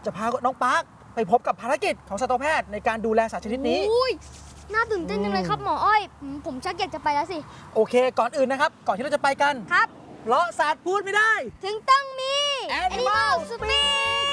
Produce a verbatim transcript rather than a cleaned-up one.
จะพาน้องปาร์คไปพบกับภารกิจของสัตวแพทย์ในการดูแลสัตว์ชนิดนี้น่าตื่นเต้นจังเลยครับหมออ้อยผมชักอยากจะไปแล้วสิโอเคก่อนอื่นนะครับก่อนที่เราจะไปกันครับเพราะสัตว์พูดไม่ได้ถึงต้องมี Animal Speak